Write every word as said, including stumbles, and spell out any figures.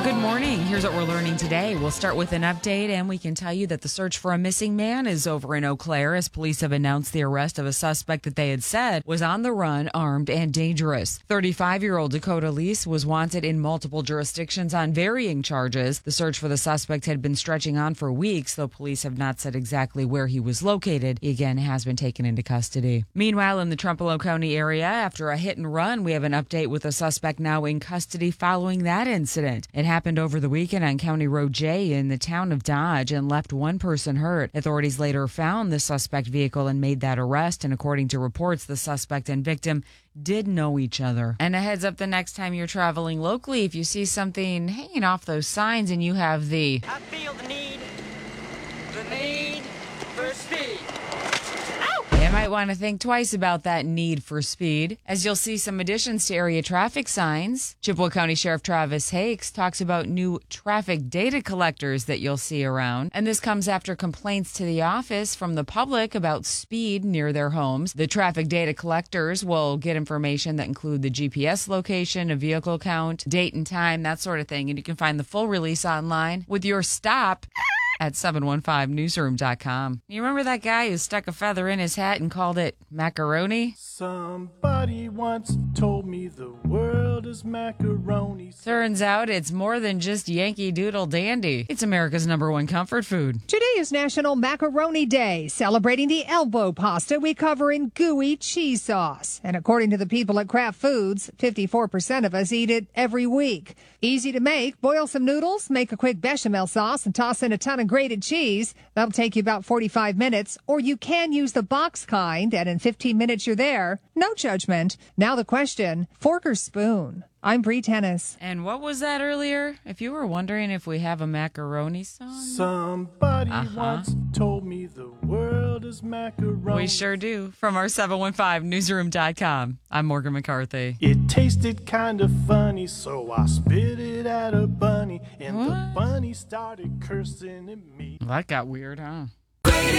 Good morning. Here's what we're learning today. We'll start with an update, and we can tell you that the search for a missing man is over in Eau Claire as police have announced the arrest of a suspect that they had said was on the run, armed, and dangerous. thirty-five-year-old Dakota Lease was wanted in multiple jurisdictions on varying charges. The search for the suspect had been stretching on for weeks, though police have not said exactly where he was located. He again has been taken into custody. Meanwhile, in the Trempealeau County area, after a hit and run, we have an update with a suspect now in custody following that incident. It happened over the weekend on County Road J in the town of Dodge and left one person hurt. Authorities later found the suspect vehicle and made that arrest, and according to reports, the suspect and victim did know each other. And a heads up the next time you're traveling locally, if you see something hanging off those signs and you have the I feel the need, the need for speed. You might want to think twice about that need for speed, as you'll see some additions to area traffic signs. Chippewa County Sheriff Travis Hakes talks about new traffic data collectors that you'll see around. And this comes after complaints to the office from the public about speed near their homes. The traffic data collectors will get information that include the G P S location, a vehicle count, date and time, that sort of thing. And you can find the full release online with your stop at seven one five newsroom dot com. You remember that guy who stuck a feather in his hat and called it macaroni? Somebody once told me the world is macaroni. Turns out it's more than just Yankee Doodle Dandy. It's America's number one comfort food. Today is National Macaroni Day, celebrating the elbow pasta we cover in gooey cheese sauce. And according to the people at Kraft Foods, fifty-four percent of us eat it every week. Easy to make. Boil some noodles, make a quick bechamel sauce, and toss in a ton of grated cheese. That'll take you about forty-five minutes. Or you can use the box kind, and in fifteen minutes you're there. No judgment. Now the question, fork or spoon? I'm Bree Tennis. And what was that earlier? If you were wondering if we have a macaroni song? Somebody Uh-huh. once told me the world is macaroni. We sure do. From our seven one five newsroom dot com, I'm Morgan McCarthy. It tasted kind of funny, so I spit it at a bunny, and What? the bunny started cursing at me. Well, that got weird, huh?